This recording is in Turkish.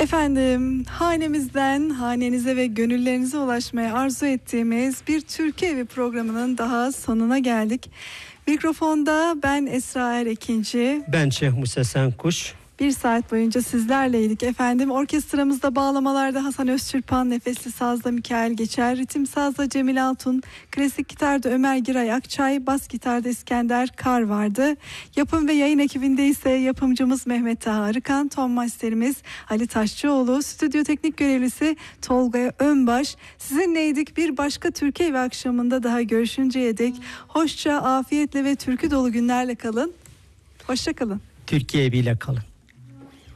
Efendim, hanemizden hanenize ve gönüllerinize ulaşmaya arzu ettiğimiz bir Türkiye Evi programının daha sonuna geldik. Mikrofonda ben Esra Erekinci. Ben Şeyh Musa Senkuş. Bir saat boyunca sizlerleydik efendim. Orkestramızda bağlamalarda Hasan Özçırpan, nefesli sazda Mikail Geçer, ritim sazda Cemil Altun, klasik gitarda Ömer Giray Akçay, bas gitarda İskender Kar vardı. Yapım ve yayın ekibinde ise yapımcımız Mehmet Taha Arıkan, ton masterimiz Ali Taşçıoğlu, stüdyo teknik görevlisi Tolga Önbaş. Sizinleydik, bir başka Türkiye Evi akşamında daha görüşünceye dek hoşça, afiyetle ve türkü dolu günlerle kalın. Hoşça kalın. Türkiye Evi ile kalın.